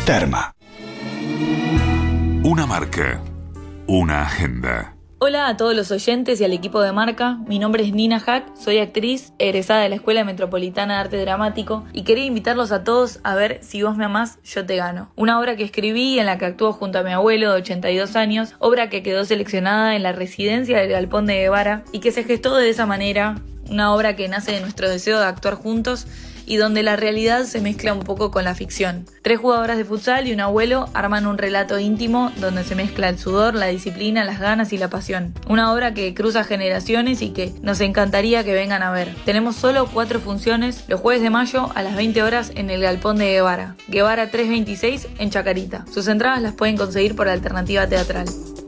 Terma. Una marca, una agenda. Hola a todos los oyentes y al equipo de Marca, mi nombre es Nina Hack, soy actriz, egresada de la Escuela Metropolitana de Arte Dramático y quería invitarlos a todos a ver Si vos me amás, yo te gano. Una obra que escribí en la que actúo junto a mi abuelo de 82 años, obra que quedó seleccionada en la residencia del Galpón de Guevara y que se gestó de esa manera, una obra que nace de nuestro deseo de actuar juntos y donde la realidad se mezcla un poco con la ficción. 3 jugadoras de futsal y un abuelo arman un relato íntimo donde se mezcla el sudor, la disciplina, las ganas y la pasión. Una obra que cruza generaciones y que nos encantaría que vengan a ver. Tenemos solo 4 funciones los jueves de mayo a las 20 horas en el Galpón de Guevara. Guevara 326 en Chacarita. Sus entradas las pueden conseguir por Alternativa Teatral.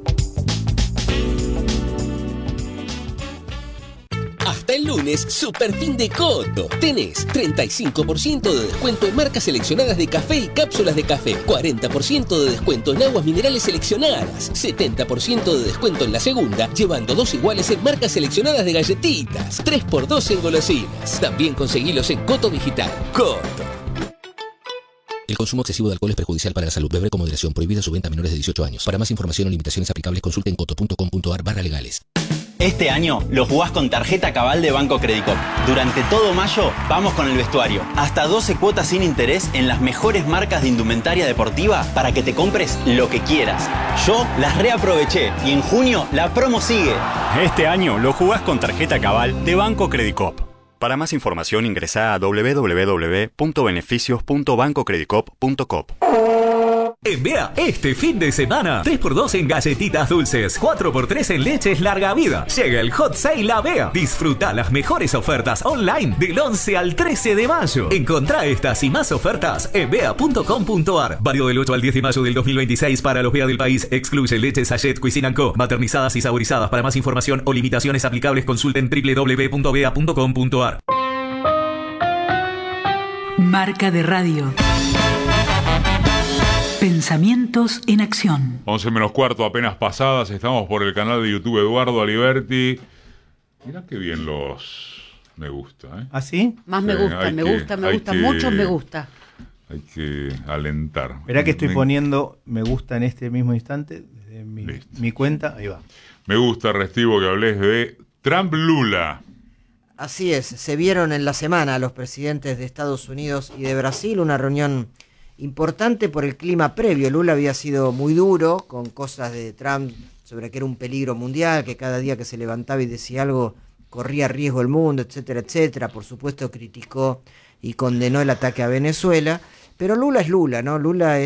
Hasta el lunes, super fin de Coto. Tenés 35% de descuento en marcas seleccionadas de café y cápsulas de café, 40% de descuento en aguas minerales seleccionadas, 70% de descuento en la segunda, llevando 2 iguales en marcas seleccionadas de galletitas, 3x2 en golosinas. También conseguilos en Coto Digital. Coto. El consumo excesivo de alcohol es perjudicial para la salud. Beber con moderación. Prohibida su venta a menores de 18 años. Para más información o limitaciones aplicables, consulten coto.com.ar/legales. Este año lo jugás con tarjeta Cabal de Banco Credicop. Durante todo mayo vamos con el vestuario. Hasta 12 cuotas sin interés en las mejores marcas de indumentaria deportiva para que te compres lo que quieras. Yo las reaproveché y en junio la promo sigue. Este año lo jugás con tarjeta Cabal de Banco Credicop. Para más información ingresá a www.beneficios.bancocredicop.com. En Bea, este fin de semana, 3x2 en galletitas dulces, 4x3 en leches larga vida. Llega el Hot Sale a Bea. Disfruta las mejores ofertas online del 11 al 13 de mayo. Encontrá estas y más ofertas en bea.com.ar. Válido del 8 al 10 de mayo del 2026 para los Bea del país. Excluye leche Sachet Cuisine & Co. Maternizadas y saborizadas. Para más información o limitaciones aplicables, consulten www.bea.com.ar. Marca de radio. Pensamientos en acción. 11 menos cuarto, apenas pasadas. Estamos por el canal de YouTube Eduardo Aliberti. Mirá qué bien me gusta, ¿eh? ¿Ah, sí? Más me gusta, mucho me gusta. Hay que alentar. Verá que estoy poniendo me gusta en este mismo instante desde mi cuenta. Ahí va. Me gusta, Restivo, que hables de Trump-Lula. Así es, se vieron en la semana los presidentes de Estados Unidos y de Brasil, una reunión importante por el clima previo. Lula había sido muy duro con cosas de Trump sobre que era un peligro mundial, que cada día que se levantaba y decía algo corría riesgo el mundo, etcétera, etcétera. Por supuesto criticó y condenó el ataque a Venezuela, pero Lula es Lula, ¿no? Lula